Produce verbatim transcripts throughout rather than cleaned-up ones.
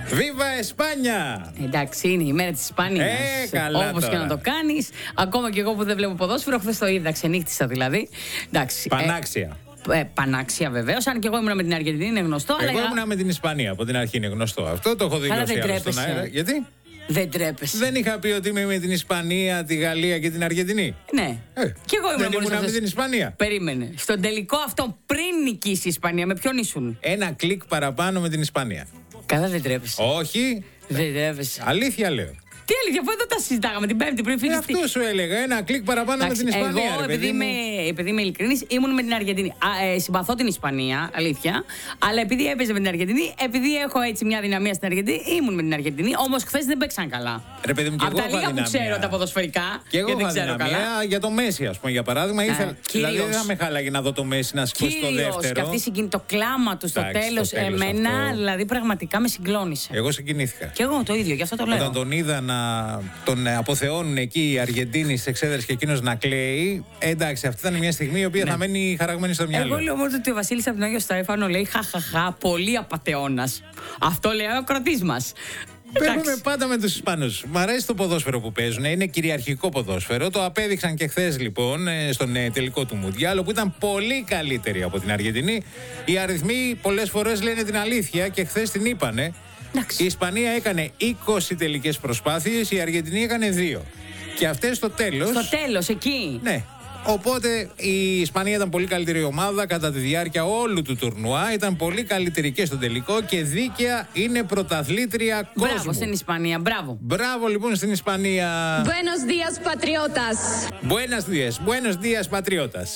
Βίβα Εσπάνια! Εντάξει, είναι η μέρα της Ισπανίας. Ε, καλά. Όπως και να το κάνεις. Ακόμα και εγώ που δεν βλέπω ποδόσφαιρο, χθες το είδα, ξενύχτησα δηλαδή. Εντάξει, Πανάξια. Ε, ε, πανάξια βεβαίως. Αν και εγώ ήμουν με την Αργεντινή, είναι γνωστό. Εγώ αλλά... ήμουν με την Ισπανία από την αρχή, είναι γνωστό αυτό. Το έχω δηλώσει άλλο στον αέρα. Γιατί? Δεν τρέπεσαι. Δεν είχα πει ότι είμαι με την Ισπανία, τη Γαλλία και την Αργεντινή. Ναι. Ε, και εγώ ήμουν, δεν ήμουν με την Ισπανία. Περίμενε. Στον τελικό αυτό πριν νικήσει η Ισπανία, με ποιον ήσουν? Ένα κλικ παραπάνω με την Ισπανία. Καλά, δεν τρέπεσαι. Όχι. Δεν τρέπεσαι. Αλήθεια λέω. Τι αλήθεια, αφού εδώ τα συζητάγαμε την Πέμπτη πριν φύγει. Ε, αυτό σου έλεγα. Ένα κλικ παραπάνω με την Ισπανία. Εγώ, ρε, επειδή, είμαι, επειδή είμαι ειλικρινής, ήμουν με την Αργεντινή. Α, ε, συμπαθώ την Ισπανία, αλήθεια. Αλλά επειδή έπαιζε με την Αργεντινή, επειδή έχω έτσι μια δυναμία στην Αργεντινή, ήμουν με την Αργεντινή. Όμως χθες δεν παίξαν καλά. Ρε, παιδί μου, και από εγώ τα λίγα που ξέρω τα ποδοσφαιρικά. Και εγώ δεν είχα ξέρω δυναμία καλά. για το Μέση, ας πούμε, για παράδειγμα. Ήθελα, δηλαδή κυρίως. δεν θα με χάλαγε να δω το Μέση να σηκώσει το δεύτερο. Και αυτή συγκίνη, το κλάμα του στο τέλος, εμένα αυτό... δηλαδή πραγματικά με συγκλώνησε. Εγώ συγκινήθηκα. Και εγώ το ίδιο, γι' αυτό το λέω. Όταν τον είδα να τον αποθεώνουν εκεί οι Αργεντίνοι στι εξέδρες και εκείνος να κλαίει, εντάξει, αυτή ήταν μια στιγμή η οποία ναι. θα μένει χαραγμένη στο μυαλό. Εγώ λέω μόνο ότι ο Βασίλης από τον Άγιο Στέφανο λέει χαχαχά, πολύ απατεώνας. Αυτό λέει ο κρατής μας. Παίρνουμε πάντα με τους Ισπανούς. Μ' αρέσει το ποδόσφαιρο που παίζουν. Είναι κυριαρχικό ποδόσφαιρο. Το απέδειξαν και χθες λοιπόν στον τελικό του Μουντιάλ, που ήταν πολύ καλύτεροι από την Αργεντινή. Οι αριθμοί πολλές φορές λένε την αλήθεια και χθες την είπανε. Η Ισπανία έκανε είκοσι τελικές προσπάθειες, η Αργεντινή έκανε δύο. Και αυτές στο τέλος. Στο τέλος, εκεί. Ναι. Οπότε η Ισπανία ήταν πολύ καλύτερη ομάδα κατά τη διάρκεια όλου του τουρνουά. Ήταν πολύ καλύτερη και στο τελικό και δίκαια είναι πρωταθλήτρια κόσμου. Μπράβο στην Ισπανία, μπράβο. Μπράβο λοιπόν στην Ισπανία. Buenos días, patriotas. Buenos días, buenos días, patriotas.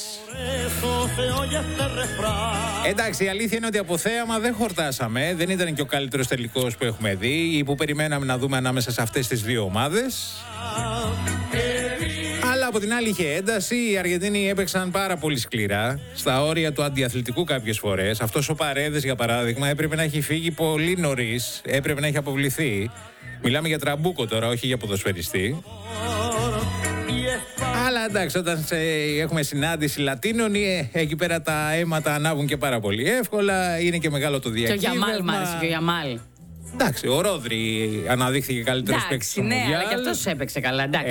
Εντάξει, η αλήθεια είναι ότι από θέαμα δεν χορτάσαμε. Δεν ήταν και ο καλύτερος τελικός που έχουμε δει ή που περιμέναμε να δούμε ανάμεσα σε αυτές τις δύο ομάδες. Αλλά από την άλλη είχε ένταση. Οι Αργεντίνοι έπαιξαν πάρα πολύ σκληρά, στα όρια του αντιαθλητικού κάποιες φορές. Αυτός ο Παρέδες, για παράδειγμα, έπρεπε να έχει φύγει πολύ νωρίς. Έπρεπε να έχει αποβληθεί. Μιλάμε για τραμπούκο τώρα, όχι για ποδοσφαιριστή. Αλλά εντάξει, όταν σε, έχουμε συνάντηση Λατίνων, ε, εκεί πέρα τα αίματα ανάβουν και πάρα πολύ εύκολα. Είναι και μεγάλο το διακύβευμα. Και ο Γιαμάλ μ' άρεσε, και ο Γιαμάλ. Εντάξει, ο Ρόδρυ αναδείχθηκε καλύτερος παίκτης στο ναι, Μουντιάλ. αλλά και αυτός έπαιξε καλά. Εντάξει.